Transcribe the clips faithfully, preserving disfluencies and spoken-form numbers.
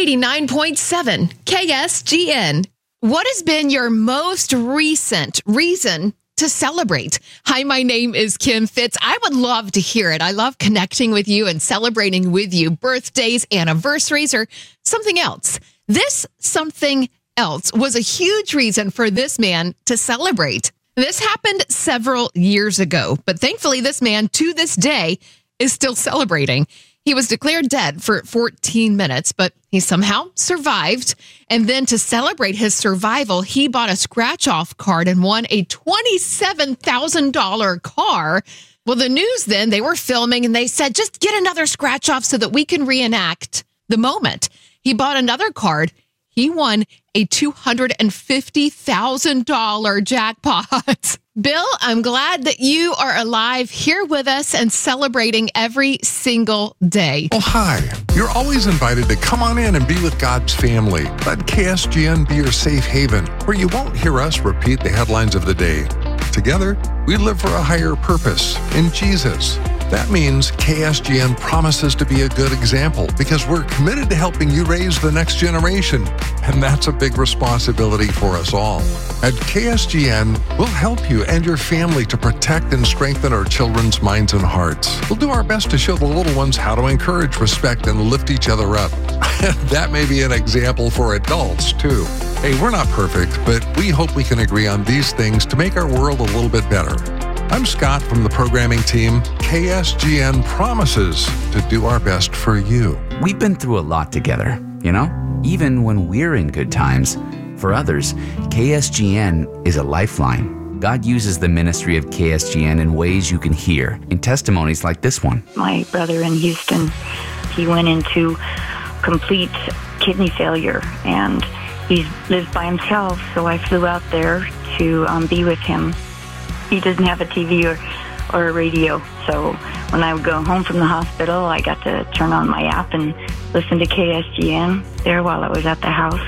eighty-nine point seven K S G N. What has been your most recent reason to celebrate? Hi, my name is Kim Fitz. I would love to hear it. I love connecting with you and celebrating with you, birthdays, anniversaries, or something else. This something else was a huge reason for this man to celebrate. This happened several years ago, but thankfully this man to this day is still celebrating. He was declared dead for fourteen minutes, but he somehow survived. And then to celebrate his survival, he bought a scratch-off card and won a twenty-seven thousand dollars car. Well, the news then, they were filming and they said, just get another scratch-off so that we can reenact the moment. He bought another card. He won a two hundred fifty thousand dollars jackpot. Bill, I'm glad that you are alive here with us and celebrating every single day. Oh, hi. You're always invited to come on in and be with God's family. Let K S G N be your safe haven, where you won't hear us repeat the headlines of the day. Together, we live for a higher purpose in Jesus. That means K S G N promises to be a good example because we're committed to helping you raise the next generation. And that's a big responsibility for us all. At K S G N, we'll help you and your family to protect and strengthen our children's minds and hearts. We'll do our best to show the little ones how to encourage, respect, and lift each other up. That may be an example for adults, too. Hey, we're not perfect, but we hope we can agree on these things to make our world a little bit better. I'm Scott from the programming team. K S G N promises to do our best for you. We've been through a lot together, you know? Even when we're in good times. For others, K S G N is a lifeline. God uses the ministry of K S G N in ways you can hear in testimonies like this one. My brother in Houston, he went into complete kidney failure, and he lives by himself, so I flew out there to um, be with him. He doesn't have a T V or, or a radio, so when I would go home from the hospital, I got to turn on my app and listen to K S G N there while I was at the house.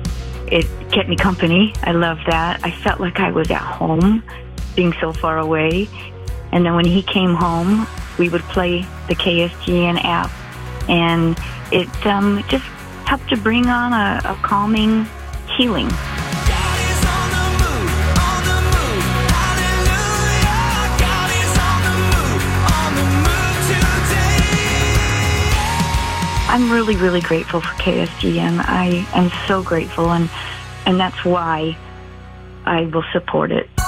It kept me company. I loved that. I felt like I was at home, being so far away. And then when he came home, we would play the K S G N app, and it um, just helped to bring on a, a calming healing. I'm really, really grateful for K S G N. I am so grateful, and, and that's why I will support it.